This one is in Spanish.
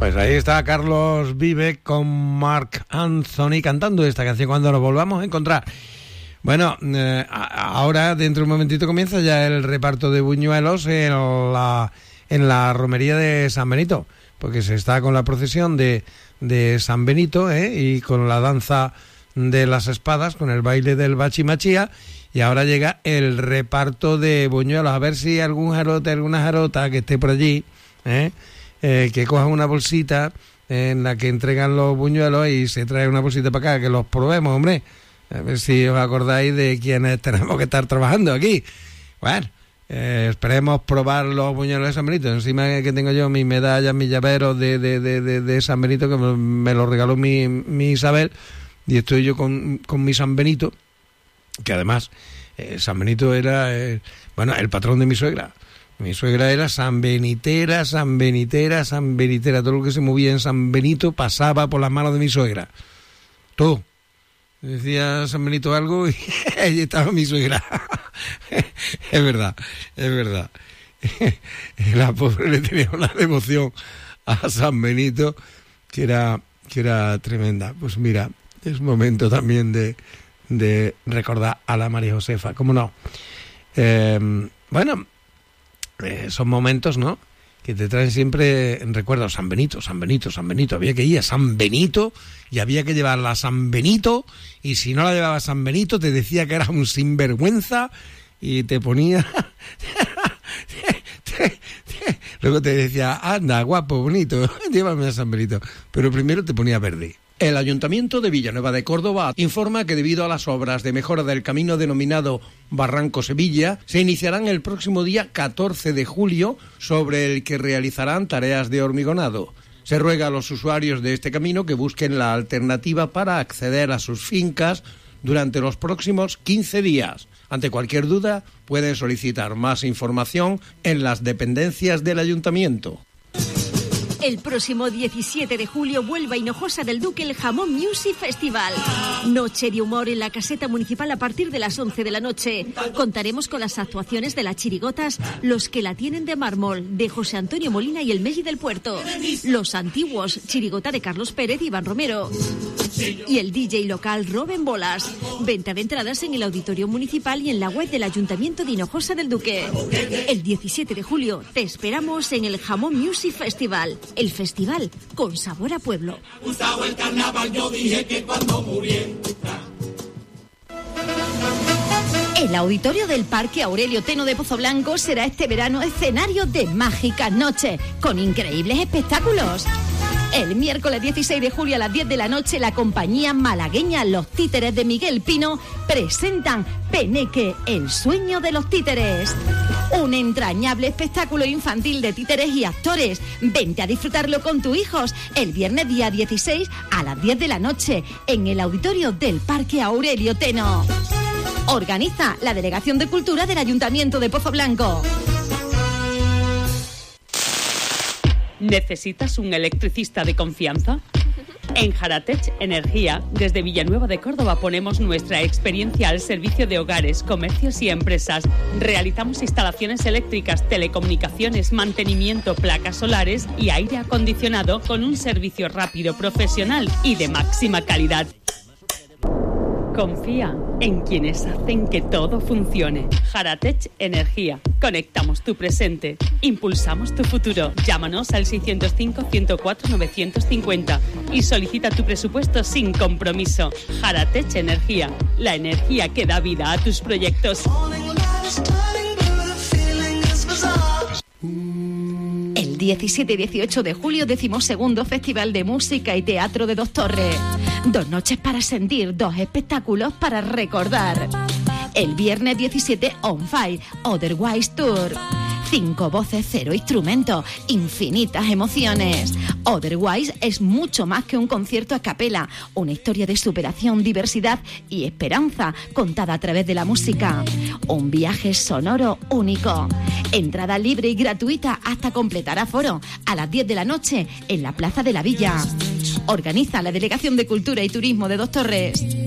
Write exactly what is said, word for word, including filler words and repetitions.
Pues ahí está Carlos Vives con Marc Anthony cantando esta canción Cuando nos volvamos a encontrar. Bueno, eh, ahora dentro de un momentito comienza ya el reparto de buñuelos en la, en la romería de San Benito, porque se está con la procesión de, de San Benito, ¿eh? Y con la danza de las espadas, con el baile del bachimachía, y ahora llega el reparto de buñuelos. A ver si algún jarote, alguna jarota que esté por allí, ¿eh? Eh, que cojan una bolsita en la que entregan los buñuelos y se trae una bolsita para acá, que los probemos, hombre. A ver si os acordáis de quiénes tenemos que estar trabajando aquí. Bueno, eh, esperemos probar los buñuelos de San Benito. Encima que tengo yo mis medallas, mis llaveros de, de, de, de, de San Benito, que me, me los regaló mi, mi Isabel, y estoy yo con, con mi San Benito, que además eh, San Benito era, eh, bueno, el patrón de mi suegra. Mi suegra era San Benitera, San Benitera, San Benitera. Todo lo que se movía en San Benito pasaba por las manos de mi suegra. Todo. Decía San Benito algo y allí estaba mi suegra. Es verdad, es verdad. La pobre le tenía una devoción a San Benito que era, que era tremenda. Pues mira, es momento también de, de recordar a la María Josefa. ¿Cómo no? Eh, bueno... Eh, son momentos, ¿no?, que te traen siempre en recuerdo. San Benito, San Benito, San Benito. Había que ir a San Benito y había que llevarla a San Benito, y si no la llevaba a San Benito te decía que era un sinvergüenza y te ponía... Luego te decía, anda, guapo, bonito, llévame a San Benito. Pero primero te ponía verde. El Ayuntamiento de Villanueva de Córdoba informa que debido a las obras de mejora del camino denominado Barranco Sevilla, se iniciarán el próximo día catorce de julio, sobre el que realizarán tareas de hormigonado. Se ruega a los usuarios de este camino que busquen la alternativa para acceder a sus fincas durante los próximos quince días. Ante cualquier duda, pueden solicitar más información en las dependencias del Ayuntamiento. El próximo diecisiete de julio vuelve a Hinojosa del Duque el Jamón Music Festival. Noche de humor en la caseta municipal a partir de las once de la noche. Contaremos con las actuaciones de las chirigotas Los que la tienen de mármol, de José Antonio Molina y el Messi del Puerto. Los antiguos, chirigota de Carlos Pérez y Iván Romero. Y el D J local Roben Bolas. Venta de entradas en el auditorio municipal y en la web del Ayuntamiento de Hinojosa del Duque. El diecisiete de julio te esperamos en el Jamón Music Festival. El festival con sabor a pueblo. Gustavo el carnaval, yo dije que cuando muriera. El auditorio del Parque Aurelio Teno de Pozoblanco será este verano escenario de mágicas noches, con increíbles espectáculos. El miércoles dieciséis de julio a las diez de la noche, la compañía malagueña Los Títeres de Miguel Pino presentan Peneque, el sueño de los títeres. Un entrañable espectáculo infantil de títeres y actores. Vente a disfrutarlo con tus hijos el viernes día dieciséis a las diez de la noche en el auditorio del Parque Aurelio Teno. Organiza la Delegación de Cultura del Ayuntamiento de Pozoblanco. ¿Necesitas un electricista de confianza? En Jaratech Energía, desde Villanueva de Córdoba, ponemos nuestra experiencia al servicio de hogares, comercios y empresas. Realizamos instalaciones eléctricas, telecomunicaciones, mantenimiento, placas solares y aire acondicionado con un servicio rápido, profesional y de máxima calidad. Confía en quienes hacen que todo funcione. Jaratech Energía. Conectamos tu presente. Impulsamos tu futuro. Llámanos al seiscientos cinco, ciento cuatro, novecientos cincuenta y solicita tu presupuesto sin compromiso. Jaratech Energía. La energía que da vida a tus proyectos. El diecisiete y dieciocho de julio, decimosegundo Festival de Música y Teatro de Dos Torres. Dos noches para sentir, dos espectáculos para recordar. El viernes diecisiete, On Fire, Otherwise Tour. Cinco voces, cero instrumentos, infinitas emociones. Otherwise es mucho más que un concierto a capela, una historia de superación, diversidad y esperanza contada a través de la música. Un viaje sonoro único. Entrada libre y gratuita hasta completar aforo a las diez de la noche en la Plaza de la Villa. Organiza la Delegación de Cultura y Turismo de Dos Torres.